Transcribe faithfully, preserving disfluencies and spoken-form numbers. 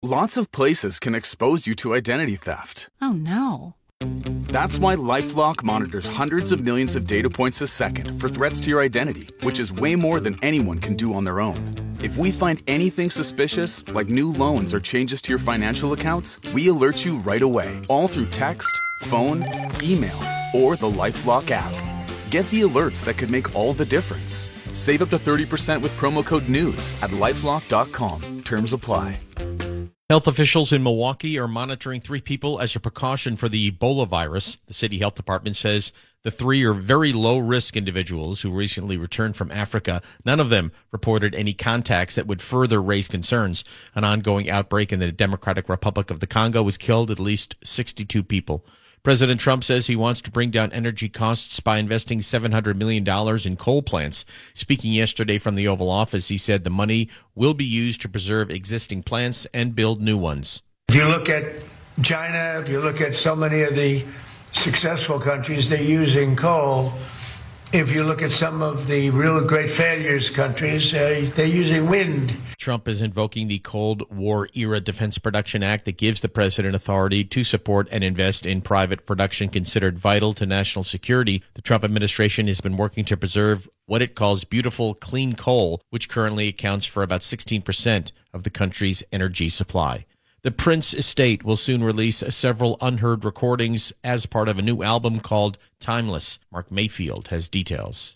Lots of places can expose you to identity theft. Oh, no. That's why LifeLock monitors hundreds of millions of data points a second for threats to your identity, which is way more than anyone can do on their own. If we find anything suspicious, like new loans or changes to your financial accounts, we alert you right away, all through text, phone, email, or the LifeLock app. Get the alerts that could make all the difference. Save up to thirty percent with promo code NEWS at lifelock dot com. Terms apply. Health officials in Milwaukee are monitoring three people as a precaution for the Ebola virus. The city health department says the three are very low-risk individuals who recently returned from Africa. None of them reported any contacts that would further raise concerns. An ongoing outbreak in the Democratic Republic of the Congo has killed at least sixty-two people. President Trump says he wants to bring down energy costs by investing seven hundred million dollars in coal plants. Speaking yesterday from the Oval Office, he said the money will be used to preserve existing plants and build new ones. If you look at China, if you look at so many of the successful countries, they're using coal. If you look at some of the real great failures countries, uh, they're using wind. Trump is invoking the Cold War-era Defense Production Act that gives the president authority to support and invest in private production considered vital to national security. The Trump administration has been working to preserve what it calls beautiful, clean coal, which currently accounts for about sixteen percent of the country's energy supply. The Prince estate will soon release several unheard recordings as part of a new album called Timeless. Mark Mayfield has details.